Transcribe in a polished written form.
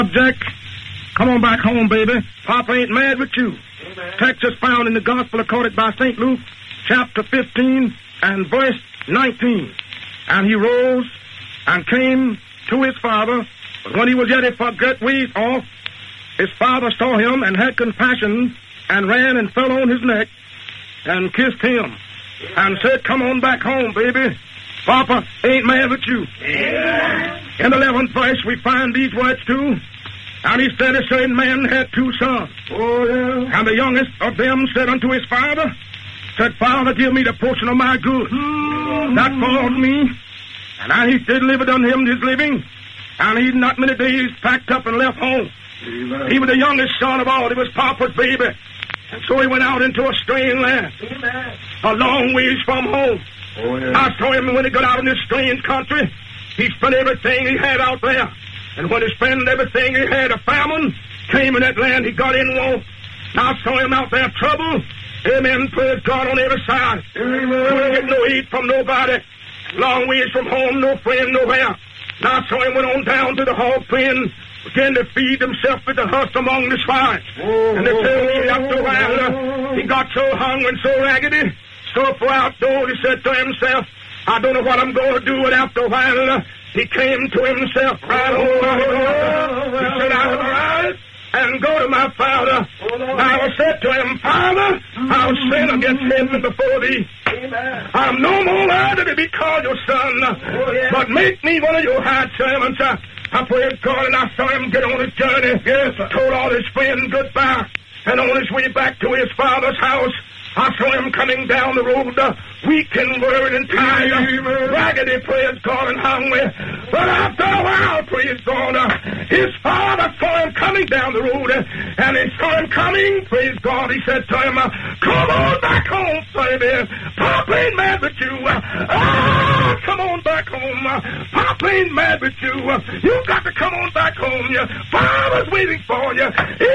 Jack, come on back home, baby. Papa ain't mad with you. Amen. Text is found in the Gospel accorded by St. Luke, chapter 15 and verse 19. And he rose and came to his father, but when he was yet a great ways off, his father saw him and had compassion and ran and fell on his neck and kissed him and said, come on back home, baby. Papa ain't mad with you. Amen. In the 11th verse, we find these words too. And he said, a certain man had 2 sons. Oh, yeah. And the youngest of them said unto his father, said, Father, give me the portion of my goods. That falls me. And I he delivered unto him his living. And he not many days packed up and left home. Amen. He was the youngest son of all. He was Papa's baby. And so he went out into a strange land, Amen. a long ways from home. Oh, yeah. I saw him when he got out in this strange country. He spent everything he had out there. And when he spent everything he had, a famine came in that land. He got in want. I saw him out there trouble. Amen. Praise God on every side. Couldn't get no aid from nobody. Long ways from home, no friend, nowhere. And I saw him went on down to the hog pen, began to feed himself with the husk among the swine. And they tell me after a while, he got so hungry and so raggedy, so far outdoors, he said to himself, I don't know what I'm going to do. And after a while, he came to himself right on. He said, I will rise and go to my father. I said to him, Father, I'll sin against heaven before thee. I'm no more worthy to be called your son, but make me one of your hired servants. I praise God, and I saw him get on his journey. Yes, told all his friends goodbye. And on his way back to his father's house, I saw him coming down the road, weak and worried and tired, raggedy, praise God, and hungry. But after a while, praise God, his father saw him coming down the road, and he saw him coming, praise God. He said to him, come on back home, baby. Papa ain't mad with you. Come on back home. Papa ain't mad with you. You got to come on back home. Your father's waiting for you.